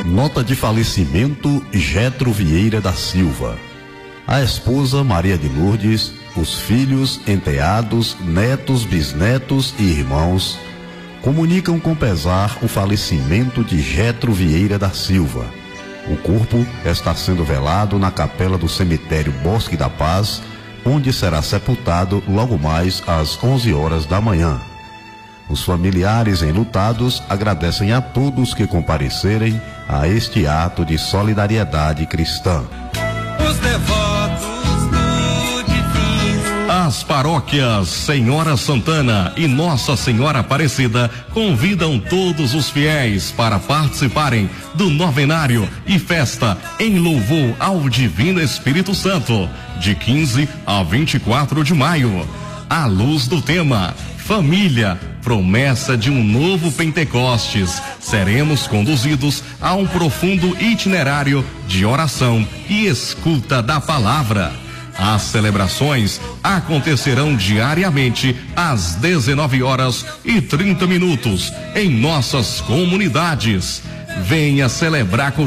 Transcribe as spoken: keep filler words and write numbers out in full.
Nota de falecimento: Jetro Vieira da Silva. A esposa Maria de Lourdes, os filhos, enteados, netos, bisnetos e irmãos comunicam com pesar o falecimento de Jetro Vieira da Silva. O corpo está sendo velado na capela do cemitério Bosque da Paz, onde será sepultado logo mais às onze horas da manhã. Os familiares enlutados agradecem a todos que comparecerem a este ato de solidariedade cristã. Os devotos do divino. As paróquias Senhora Santana e Nossa Senhora Aparecida convidam todos os fiéis para participarem do novenário e festa em louvor ao Divino Espírito Santo, de quinze a vinte e quatro de maio. À luz do tema Família, promessa de um novo Pentecostes, seremos conduzidos a um profundo itinerário de oração e escuta da palavra. As celebrações acontecerão diariamente às dezenove horas e trinta minutos em nossas comunidades. Venha celebrar com